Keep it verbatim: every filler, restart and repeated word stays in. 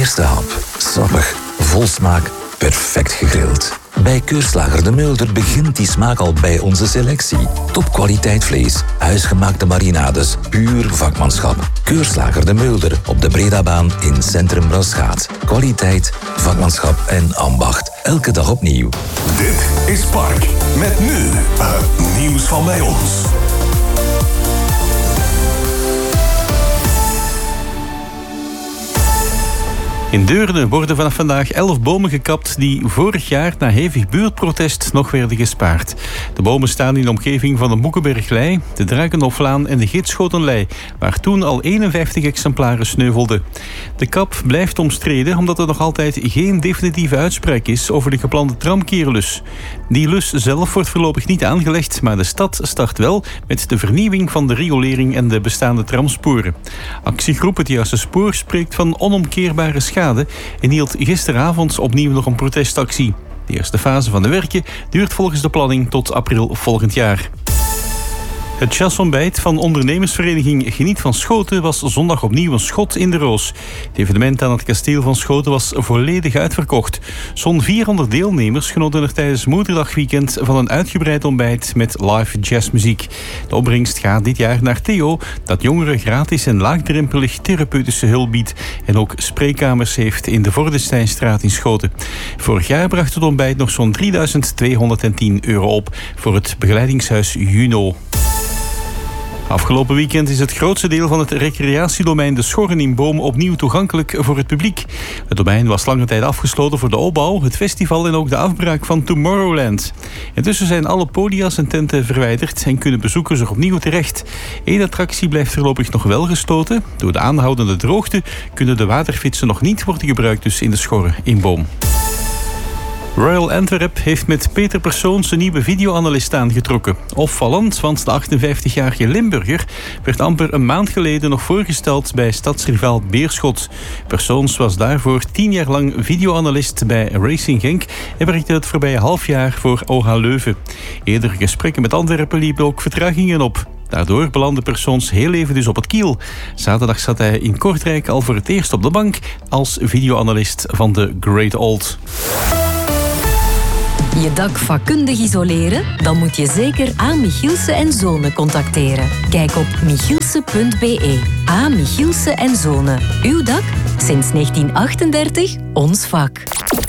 Eerste hap. Sappig, vol smaak, perfect gegrild. Bij Keurslager de Mulder begint die smaak al bij onze selectie. Topkwaliteit vlees, huisgemaakte marinades, puur vakmanschap. Keurslager de Mulder op de Bredabaan in Centrum Braschaat. Kwaliteit, vakmanschap en ambacht. Elke dag opnieuw. Dit is Park. Met nu het nieuws van bij ons. In Deurne worden vanaf vandaag elf bomen gekapt die vorig jaar na hevig buurtprotest nog werden gespaard. De bomen staan in de omgeving van de Moekenberglei, de Drakenhoflaan en de Gietschotenlei, waar toen al eenenvijftig exemplaren sneuvelden. De kap blijft omstreden omdat er nog altijd geen definitieve uitspraak is over de geplande tramkeerlus. Die lus zelf wordt voorlopig niet aangelegd, maar de stad start wel met de vernieuwing van de riolering en de bestaande tramsporen. Actiegroep Het Juiste Spoor spreekt van onomkeerbare schade en hield gisteravond opnieuw nog een protestactie. De eerste fase van de werken duurt volgens de planning tot april volgend jaar. Het chassontbijt van ondernemersvereniging Geniet van Schoten was zondag opnieuw een schot in de roos. Het evenement aan het kasteel van Schoten was volledig uitverkocht. Zo'n vierhonderd deelnemers genoten er tijdens Moederdagweekend van een uitgebreid ontbijt met live jazzmuziek. De opbrengst gaat dit jaar naar Theo, dat jongeren gratis en laagdrempelig therapeutische hulp biedt en ook spreekkamers heeft in de Vordesteinstraat in Schoten. Vorig jaar bracht het ontbijt nog zo'n drieduizend tweehonderdtien euro op voor het begeleidingshuis Juno. Afgelopen weekend is het grootste deel van het recreatiedomein De Schorren in Boom opnieuw toegankelijk voor het publiek. Het domein was lange tijd afgesloten voor de opbouw, het festival en ook de afbraak van Tomorrowland. Intussen zijn alle podia's en tenten verwijderd en kunnen bezoekers er opnieuw terecht. Eén attractie blijft voorlopig nog wel gesloten. Door de aanhoudende droogte kunnen de waterfietsen nog niet worden gebruikt dus in De Schorren in Boom. Royal Antwerp heeft met Peter Persoons een nieuwe videoanalist aangetrokken. Opvallend, want de achtenvijftigjarige Limburger werd amper een maand geleden nog voorgesteld bij stadsrivaal Beerschot. Persoons was daarvoor tien jaar lang videoanalist bij Racing Genk en werkte het voorbije half jaar voor O H Leuven. Eerdere gesprekken met Antwerpen liepen ook vertragingen op. Daardoor belandde Persoons heel even dus op het kiel. Zaterdag zat hij in Kortrijk al voor het eerst op de bank als videoanalist van de Great Old. Je dak vakkundig isoleren? Dan moet je zeker A. Michielsen en Zonen contacteren. Kijk op michielsen punt b e. A. Michielsen en Zonen. Uw dak? Sinds negentien achtendertig ons vak.